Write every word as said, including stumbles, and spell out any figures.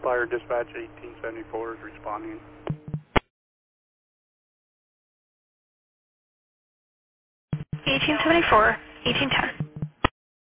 Fire Dispatch eighteen seventy-four is responding. eighteen seventy-four, eighteen ten.